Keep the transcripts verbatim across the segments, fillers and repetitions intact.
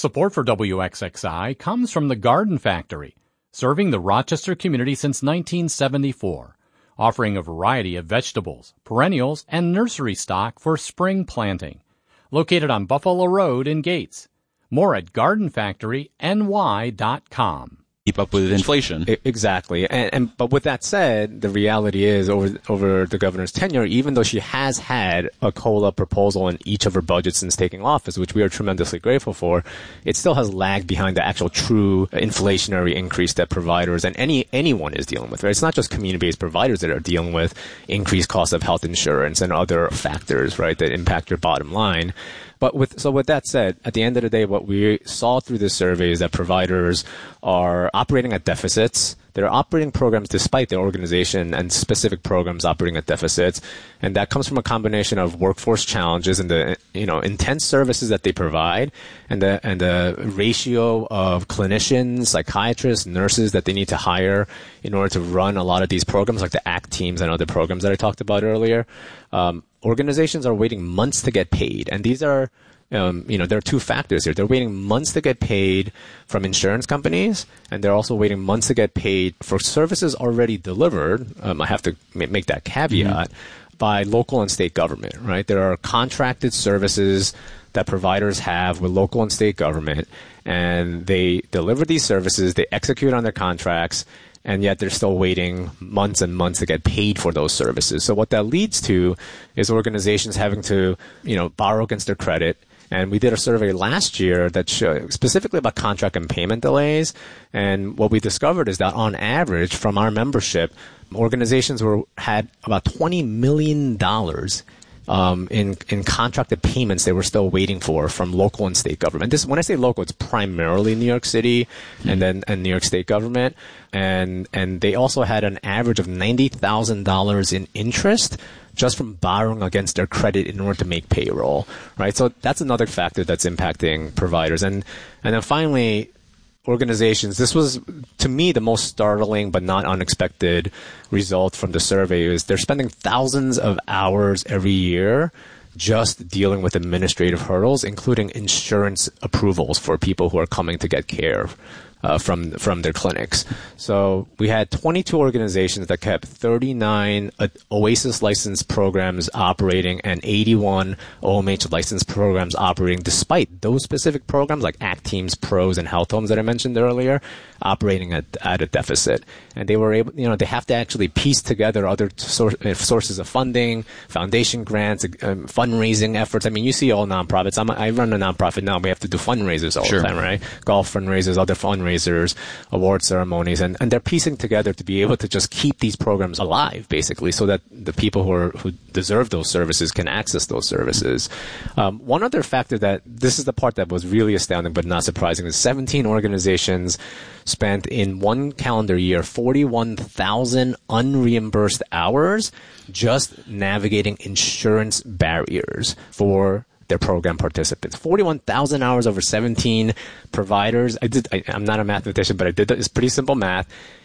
Support for W X X I comes from the Garden Factory, serving the Rochester community since nineteen seventy-four, offering a variety of vegetables, perennials, and nursery stock for spring planting. Located on Buffalo Road in Gates. More at garden factory n y dot com. Keep up with inflation. Exactly. And, and but with that said, the reality is over over the governor's tenure, even though she has had a COLA proposal in each of her budgets since taking office, which we are tremendously grateful for, it still has lagged behind the actual true inflationary increase that providers and any anyone is dealing with. Right? It's not just community-based providers that are dealing with increased costs of health insurance and other factors, right, that impact your bottom line. But with, so with that said, at the end of the day, what we saw through this survey is that providers are operating at deficits. They're operating programs despite their organization and specific programs operating at deficits. And that comes from a combination of workforce challenges and the, you know, intense services that they provide and the, and the ratio of clinicians, psychiatrists, nurses that they need to hire in order to run a lot of these programs, like the ACT teams and other programs that I talked about earlier. Um, organizations are waiting months to get paid. And these are, Um, you know, there are two factors here. They're waiting months to get paid from insurance companies, and they're also waiting months to get paid for services already delivered. Um, I have to ma- make that caveat mm-hmm. by local and state government, right? There are contracted services that providers have with local and state government, and they deliver these services, they execute on their contracts, and yet they're still waiting months and months to get paid for those services. So what that leads to is organizations having to, you know, borrow against their credit. And we did a survey last year that showed specifically about contract and payment delays. And what we discovered is that on average, from our membership, organizations were had about twenty million dollars um, in in contracted payments they were still waiting for from local and state government. This, when I say local, it's primarily New York City mm-hmm. and then and New York State government. And and they also had an average of ninety thousand dollars in interest just from borrowing against their credit in order to make payroll, right? So that's another factor that's impacting providers. And and then finally, organizations, this was, to me, the most startling but not unexpected result from the survey is they're spending thousands of hours every year just dealing with administrative hurdles, including insurance approvals for people who are coming to get care Uh, from from their clinics. So we had twenty-two organizations that kept thirty-nine uh, OASIS licensed programs operating and eighty-one O M H licensed programs operating, despite those specific programs like ACT teams, PROS, and Health Homes that I mentioned earlier, operating at, at a deficit. And they were able, you know, they have to actually piece together other sor- sources of funding, foundation grants, um, fundraising efforts. I mean, you see all nonprofits. I'm a, I run a nonprofit now. We have to do fundraisers all sure. the time, right? Golf fundraisers, other fundraisers. Award ceremonies, and, and they're piecing together to be able to just keep these programs alive, basically, so that the people who are who deserve those services can access those services. Um, one other factor that, this is the part that was really astounding but not surprising, is seventeen organizations spent in one calendar year forty-one thousand unreimbursed hours just navigating insurance barriers for their program participants. forty-one thousand hours over seventeen providers. I did, I, I'm not a mathematician, but I did that. It's pretty simple math.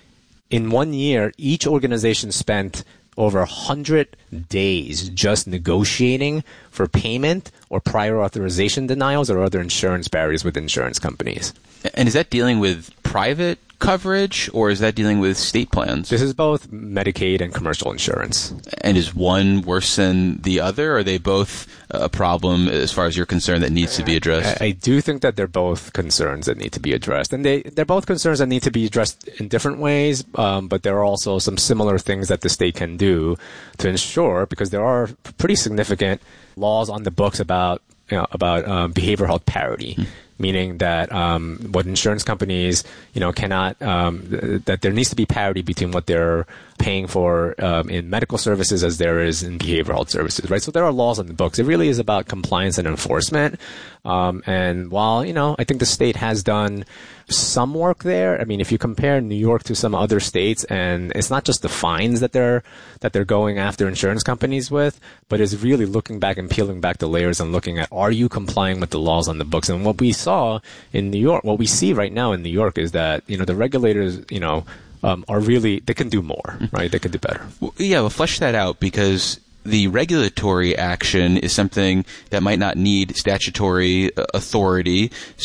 In one year, each organization spent over one hundred days just negotiating for payment or prior authorization denials or other insurance barriers with insurance companies. And is that dealing with private coverage, or is that dealing with state plans? This is both Medicaid and commercial insurance. And is one worse than the other? Or are they both a problem as far as you're concerned that needs to be addressed? I, I do think that they're both concerns that need to be addressed. And they, they're both concerns that need to be addressed in different ways, um, but there are also some similar things that the state can do to ensure, because there are pretty significant laws on the books about, you know, about um, behavioral health parity. Hmm. Meaning that um, what insurance companies, you know, cannot, um, th- that there needs to be parity between what they're paying for um, in medical services as there is in behavioral health services, right? So there are laws on the books. It really is about compliance and enforcement. Um, and while, you know, I think the state has done some work there. I mean, if you compare New York to some other states, and it's not just the fines that they're that they're going after insurance companies with, but it's really looking back and peeling back the layers and looking at, are you complying with the laws on the books? And what we saw in New York, what we see right now in New York is that, you know, the regulators, you know, um, are really, they can do more, right? They can do better. Well, yeah, well, flesh that out, because the regulatory action is something that might not need statutory authority.